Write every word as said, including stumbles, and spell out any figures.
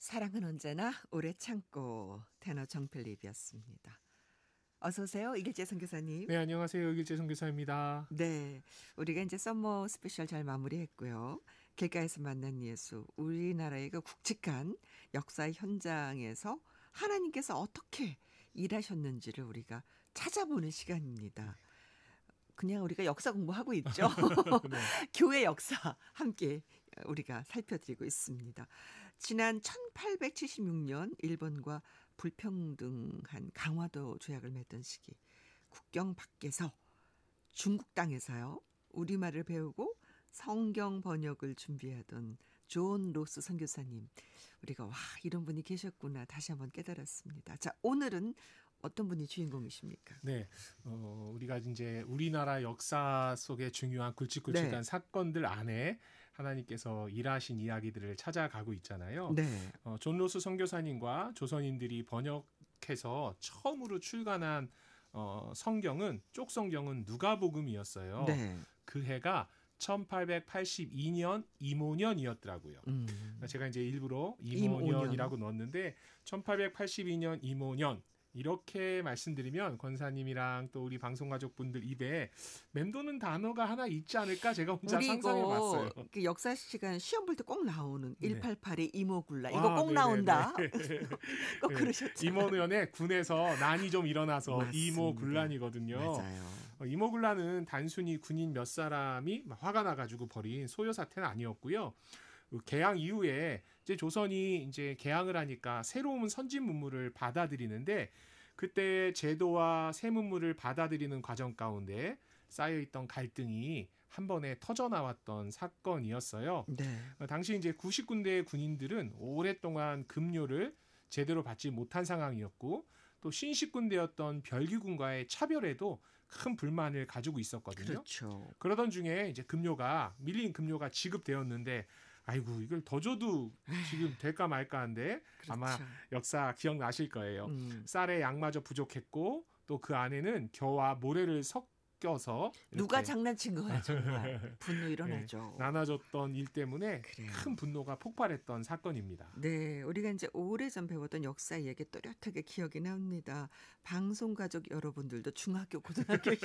사랑은 언제나 오래 참고 테너 정필립이었습니다. 어서 오세요. 이길재 선교사님. 네, 안녕하세요. 이길재 선교사입니다. 네, 우리가 이제 썸머 스페셜 잘 마무리했고요. 길가에서 만난 예수, 우리나라의 그 굵직한 역사 현장에서 하나님께서 어떻게 일하셨는지를 우리가 찾아보는 시간입니다. 그냥 우리가 역사 공부하고 있죠. 네. 교회 역사 함께 우리가 살펴드리고 있습니다. 지난 천팔백칠십육 년 일본과 불평등한 강화도 조약을 맺던 시기, 국경 밖에서 중국 땅에서요, 우리말을 배우고 성경 번역을 준비하던 존 로스 선교사님, 우리가 와, 이런 분이 계셨구나 다시 한번 깨달았습니다. 자, 오늘은 어떤 분이 주인공이십니까? 네, 어, 우리가 이제 우리나라 역사 속의 중요한 굵직굵직한 네. 사건들 안에 하나님께서 일하신 이야기들을 찾아가고 있잖아요. 네. 어, 존 로스 선교사님과 조선인들이 번역해서 처음으로 출간한 어, 성경은 쪽 성경은 누가복음이었어요. 네. 그 해가 천팔백팔십이 년 이모년이었더라고요. 음. 제가 이제 일부러 이모년. 이모년이라고 넣었는데 천팔백팔십이 년 이모년 이렇게 말씀드리면 권사님이랑 또 우리 방송 가족분들 입에 맴도는 단어가 하나 있지 않을까 제가 혼자 상상해봤어요. 그 역사 시간 시험 볼 때 꼭 나오는 네. 일팔팔의 이모굴라 이거 아, 꼭 네네네. 나온다. 꼭 네. 그러셨죠. 이모년에 군에서 난이 좀 일어나서 맞습니다. 이모군란이거든요. 맞아요. 어, 이모군란은 단순히 군인 몇 사람이 화가 나가지고 벌인 소요 사태는 아니었고요. 개항 이후에 이제 조선이 이제 개항을 하니까 새로운 선진 문물을 받아들이는데 그때 제도와 새 문물을 받아들이는 과정 가운데 쌓여있던 갈등이 한 번에 터져 나왔던 사건이었어요. 네. 당시 이제 구십 군대의 군인들은 오랫동안 급료를 제대로 받지 못한 상황이었고 또 신식 군대였던 별기군과의 차별에도 큰 불만을 가지고 있었거든요. 그렇죠. 그러던 중에 이제 급료가 밀린 급료가 지급되었는데 아이고 이걸 더 줘도 지금 될까 말까 한데 그렇죠. 아마 역사 기억나실 거예요. 음. 쌀에 양마저 부족했고 또 그 안에는 겨와 모래를 섞여서 누가 이렇게 장난친 거야 정말. 분노 일어나죠. 네, 나눠줬던 일 때문에 그래요. 큰 분노가 폭발했던 사건입니다. 네, 우리가 이제 오래전 배웠던 역사 얘기 또렷하게 기억이 납니다. 방송 가족 여러분들도 중학교, 고등학교